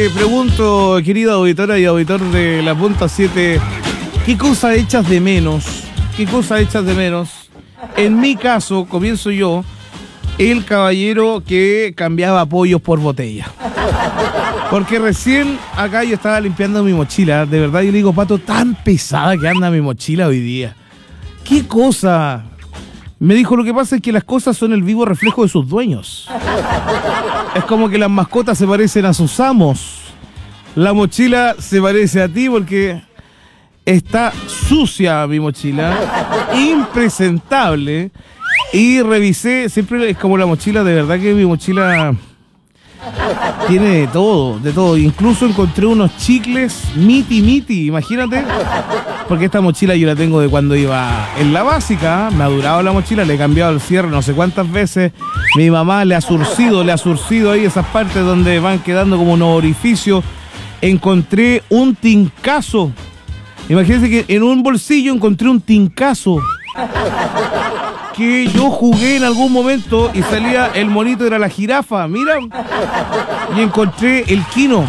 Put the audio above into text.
te pregunto, querida auditora y auditor de La Punta 7, ¿qué cosa echas de menos? ¿Qué cosa echas de menos? En mi caso, comienzo yo, el caballero que cambiaba pollos por botella. Porque recién acá yo estaba limpiando mi mochila. De verdad, yo le digo, Pato, tan pesada que anda mi mochila hoy día. ¿Qué cosa? Me dijo, lo que pasa es que las cosas son el vivo reflejo de sus dueños. Es como que las mascotas se parecen a sus amos. La mochila se parece a ti porque está sucia mi mochila, impresentable. Y revisé, siempre es como la mochila, de verdad que mi mochila tiene de todo. Incluso encontré unos chicles miti, imagínate. Porque esta mochila yo la tengo de cuando iba en la básica, me ha durado la mochila, le he cambiado el cierre no sé cuántas veces. Mi mamá le ha surcido ahí esas partes donde van quedando como unos orificios. Encontré un tincazo. Imagínense que en un bolsillo encontré un tincazo que yo jugué en algún momento y salía el monito, era la jirafa, mira. Y encontré el quino.